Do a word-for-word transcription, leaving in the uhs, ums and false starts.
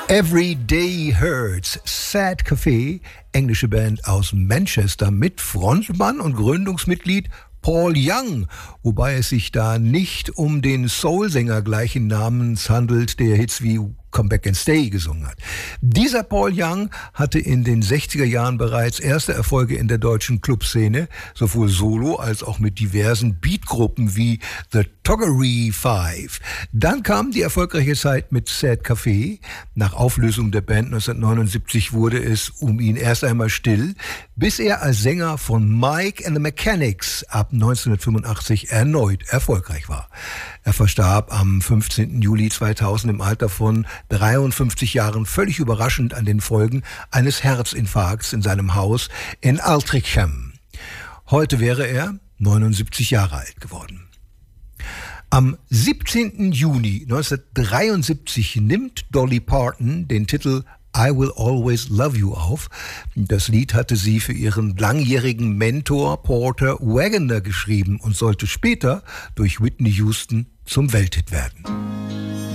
Every Day Hurts, Sad Cafe, englische Band aus Manchester mit Frontmann und Gründungsmitglied Paul Young, wobei es sich da nicht um den Soulsänger gleichen Namens handelt, der Hits wie Come Back and Stay gesungen hat. Dieser Paul Young hatte in den sechziger Jahren bereits erste Erfolge in der deutschen Clubszene, sowohl solo als auch mit diversen Beatgruppen wie The Toggery Five. Dann kam die erfolgreiche Zeit mit Sad Cafe. Nach Auflösung der Band neunzehnhundertneunundsiebzig wurde es um ihn erst einmal still, bis er als Sänger von Mike and the Mechanics ab neunzehnhundertfünfundachtzig erneut erfolgreich war. Er verstarb am fünfzehnten Juli zweitausend im Alter von dreiundfünfzig Jahren, völlig überraschend an den Folgen eines Herzinfarkts in seinem Haus in Altrincham. Heute wäre er neunundsiebzig Jahre alt geworden. Am siebzehnten Juni neunzehnhundertdreiundsiebzig nimmt Dolly Parton den Titel I Will Always Love You auf. Das Lied hatte sie für ihren langjährigen Mentor Porter Wagoner geschrieben und sollte später durch Whitney Houston zum Welthit werden.